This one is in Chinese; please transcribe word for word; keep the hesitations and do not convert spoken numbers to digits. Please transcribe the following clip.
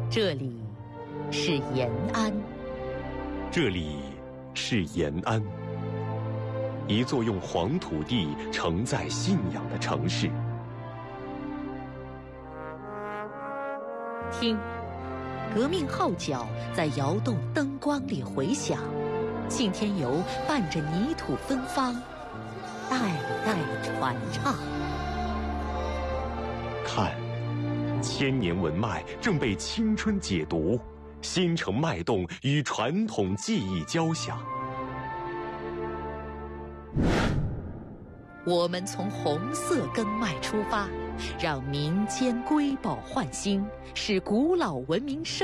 这里是延安， 这里是延安，一座用黄土地承载信仰的城市。 听，革命号角在摇动灯光里回响，信天游伴着泥土芬芳，代代传唱。 看，千年文脉正被青春解读，新城脉动与传统技艺交响。 我们从红色根脉出发，让民间瑰宝焕新，使古老文明生